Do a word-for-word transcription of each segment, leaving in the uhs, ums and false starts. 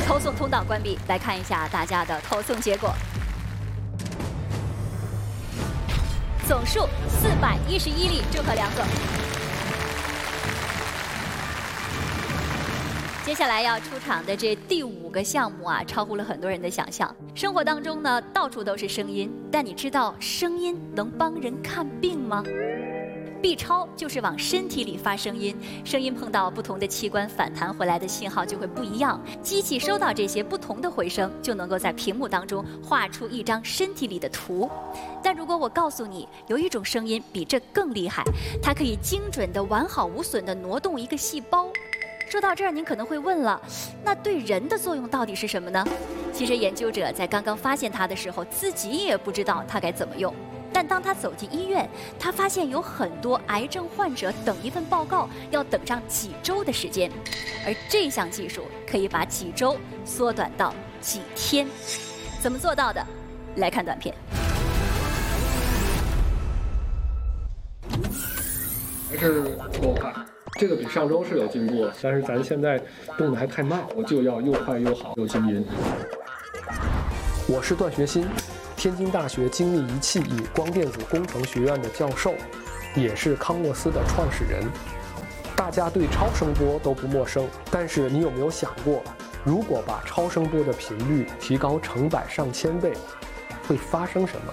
投送通道关闭，来看一下大家的投送结果。总数四百一十一例，祝贺梁总。接下来要出场的这第五个项目啊，超乎了很多人的想象。生活当中呢，到处都是声音，但你知道声音能帮人看病吗？B 超就是往身体里发声音，声音碰到不同的器官反弹回来的信号就会不一样。机器收到这些不同的回声，就能够在屏幕当中画出一张身体里的图。但如果我告诉你，有一种声音比这更厉害，它可以精准的、完好无损的挪动一个细胞。说到这儿，您可能会问了，那对人的作用到底是什么呢？其实研究者在刚刚发现它的时候，自己也不知道它该怎么用。但当他走进医院，他发现有很多癌症患者等一份报告要等上几周的时间，而这项技术可以把几周缩短到几天。怎么做到的？来看短片。 还是不够快，这个比上周是有进步，但是咱现在动得还太慢，我就要又快又好又静音。 我是段学新，天津大学精密仪器与光电子工程学院的教授，也是康沃斯的创始人。大家对超声波都不陌生，但是你有没有想过，如果把超声波的频率提高成百上千倍，会发生什么？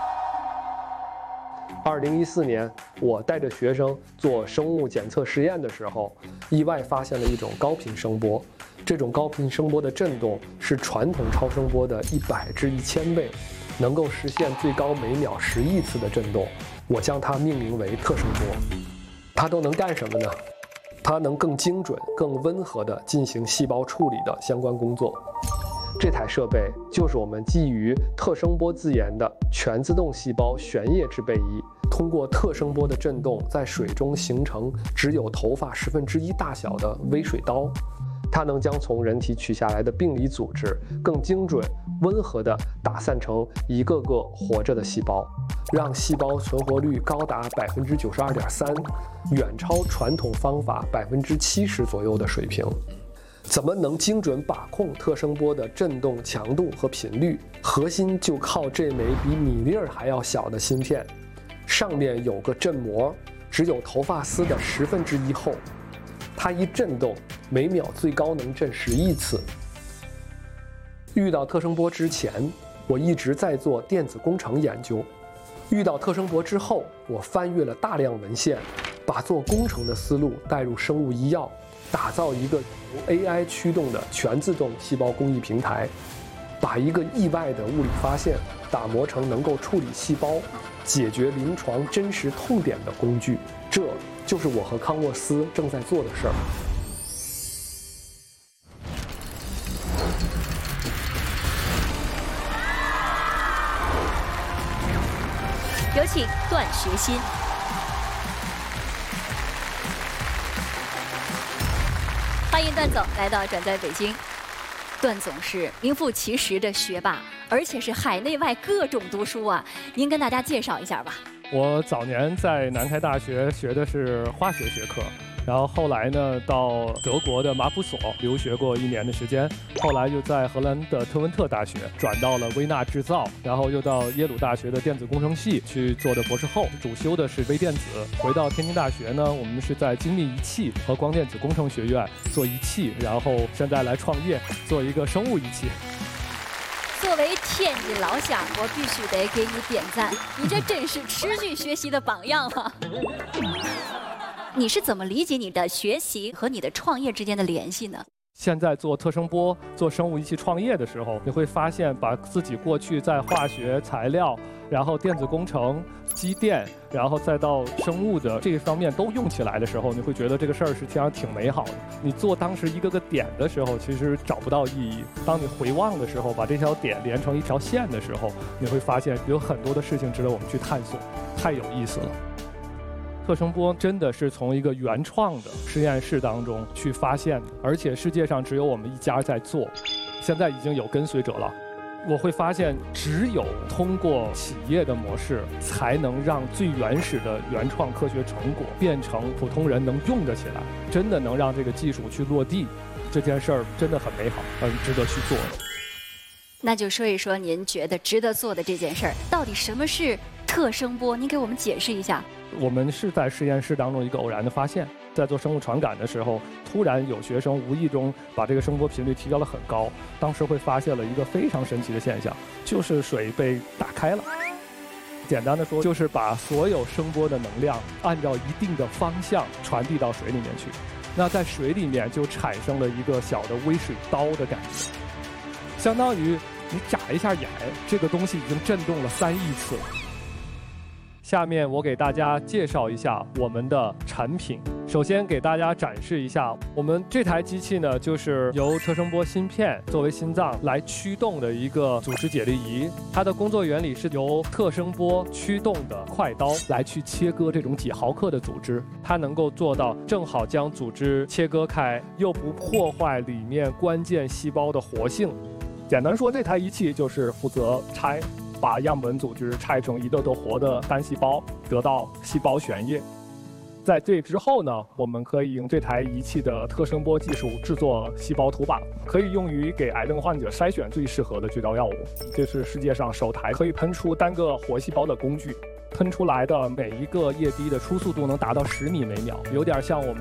二零一四年，我带着学生做生物检测实验的时候，意外发现了一种高频声波。这种高频声波的振动是传统超声波的一百至一千倍，能够实现最高每秒十亿次的振动。我将它命名为特声波。它都能干什么呢？它能更精准、更温和地进行细胞处理的相关工作。这台设备就是我们基于特声波自研的全自动细胞悬液制备仪，通过特声波的振动，在水中形成只有头发十分之一大小的微水刀。它能将从人体取下来的病理组织更精准、温和地打散成一个个活着的细胞，让细胞存活率高达百分之九十二点三，远超传统方法百分之七十左右的水平。怎么能精准把控特声波的振动强度和频率？核心就靠这枚比米粒儿还要小的芯片，上面有个振膜，只有头发丝的十分之一厚。它一振动，每秒最高能振十亿次。遇到特声波之前，我一直在做电子工程研究；遇到特声波之后，我翻阅了大量文献，把做工程的思路带入生物医药，打造一个由 A I 驱动的全自动细胞工艺平台，把一个意外的物理发现打磨成能够处理细胞、解决临床真实痛点的工具。这就是我和康沃斯正在做的事儿。 有请段学新。欢迎段总来到转在北京。段总是名副其实的学霸，而且是海内外各种读书啊。您跟大家介绍一下吧。 我早年在南开大学学的是化学学科，然后后来呢到德国的马普索留学过一年的时间，后来又在荷兰的特温特大学转到了微纳制造，然后又到耶鲁大学的电子工程系去做的博士后，主修的是微电子。回到天津大学呢，我们是在精密仪器和光电子工程学院做仪器，然后现在来创业做一个生物仪器。 作为天津老乡，我必须得给你点赞，你这真是持续学习的榜样啊！你是怎么理解你的学习和你的创业之间的联系呢？ 现在做特声波、做生物仪器创业的时候，你会发现把自己过去在化学材料，然后电子工程、机电，然后再到生物的这一方面都用起来的时候，你会觉得这个事儿实际上挺美好的。你做当时一个个点的时候，其实找不到意义。当你回望的时候，把这条点连成一条线的时候，你会发现有很多的事情值得我们去探索，太有意思了。特声波真的是从一个原创的实验室当中去发现，而且世界上只有我们一家在做，现在已经有跟随者了。我会发现，只有通过企业的模式，才能让最原始的原创科学成果变成普通人能用得起来，真的能让这个技术去落地。 这件事儿真的很美好，很值得去做。 那就说一说您觉得值得做的这件事儿，到底什么是特声波？您给我们解释一下。 我们是在实验室当中一个偶然的发现，在做生物传感的时候，突然有学生无意中把这个声波频率提高了很高，当时会发现了一个非常神奇的现象，就是水被打开了。简单的说，就是把所有声波的能量按照一定的方向传递到水里面去。那在水里面就产生了一个小的微水刀的感觉，相当于你眨一下眼，这个东西已经震动了三亿次了。下面我给大家介绍一下我们的产品。首先给大家展示一下，我们这台机器呢，就是由特声波芯片作为心脏来驱动的一个组织解离仪。它的工作原理是由特声波驱动的快刀来去切割这种几毫克的组织，它能够做到正好将组织切割开，又不破坏里面关键细胞的活性。简单说，这台仪器就是负责拆。把样本组织拆成一个个活的单细胞，得到细胞旋液。在这之后呢，我们可以用这台仪器的特声波技术制作细胞图靶，可以用于给癌症患者筛选最适合的治疗药物。这是世界上首台可以喷出单个活细胞的工具，喷出来的每一个液滴的初速度能达到十米每秒，有点像我们